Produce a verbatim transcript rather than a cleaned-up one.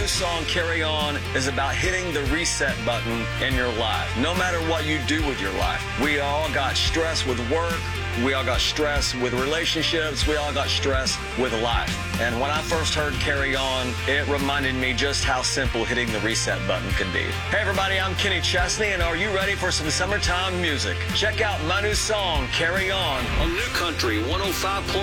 new song, Carry On, is about hitting the reset button in your life. No matter what you do with your life. We all got stress with work. We all got stress with relationships. We all got stress with life. And when I first heard Carry On, it reminded me just how simple hitting the reset button could be. Hey everybody, I'm Kenny Chesney, and are you ready for some summertime music? Check out my new song, Carry On, on New Country one oh five point one.